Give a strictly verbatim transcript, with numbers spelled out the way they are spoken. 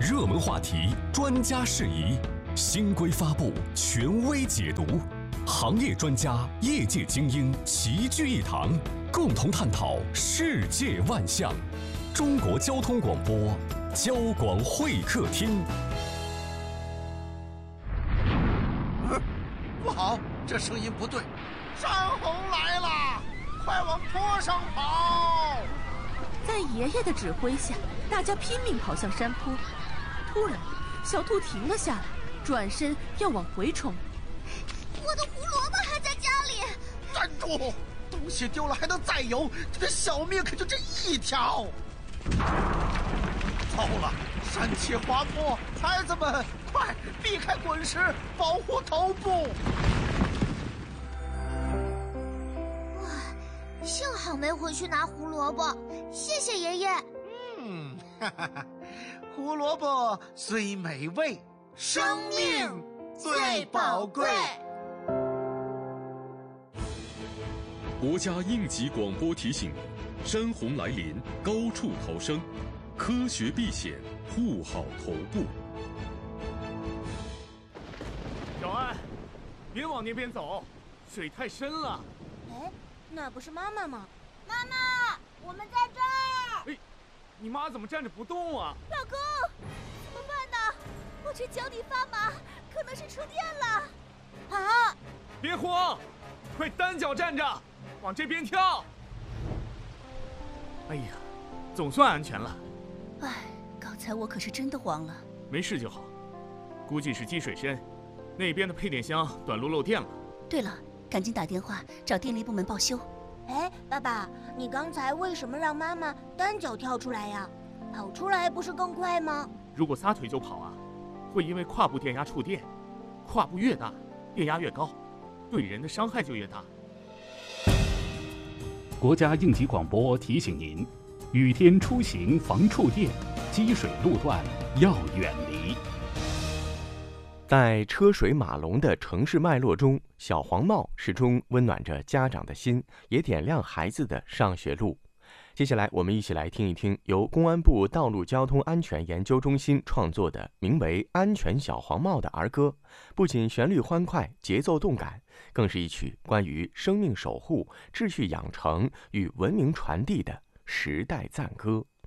热门话题，专家释疑，新规发布，权威解读，行业专家、业界精英齐聚一堂，共同探讨世界万象。中国交通广播，交广会客厅。 不好，这声音不对，山洪来了，快往坡上跑！ 在爷爷的指挥下，大家拼命跑向山坡。突然，小兔停了下来，转身要往回冲。 我的胡萝卜还在家里！ 站住！东西丢了还能再有，这个小命可就这一条。糟了，山起滑坡，孩子们快避开滚石，保护头部！ 哇，幸好没回去拿胡萝卜，谢谢爷爷。 嗯，哈哈哈，胡萝卜虽美味，生命最宝贵。 国家应急广播提醒您：山洪来临，高处逃生，科学避险，护好头部。 小安，别往那边走，水太深了。 哎，那不是妈妈吗？妈妈，我们在这儿。 哎，你妈怎么站着不动啊？ 老公，怎么办呢？我这脚底发麻，可能是触电了。啊！ 别慌，快单脚站着。往这边跳！哎呀，总算安全了。 哎，刚才我可是真的慌了。 没事就好，估计是积水深，那边的配电箱短路漏电了。 对了，赶紧打电话找电力部门报修。 哎，爸爸，你刚才为什么让妈妈单脚跳出来呀？跑出来不是更快吗？ 如果撒腿就跑啊，会因为胯部电压触电，胯部越大，电压越高，对人的伤害就越大。 国家应急广播提醒您：雨天出行防触电，积水路段要远离。 在车水马龙的城市脉络中，小黄帽始终温暖着家长的心，也点亮孩子的上学路。接下来，我们一起来听一听由公安部道路交通安全研究中心创作的名为《安全小黄帽》的儿歌。不仅旋律欢快，节奏动感，更是一曲关于生命守护、秩序养成与文明传递的时代赞歌。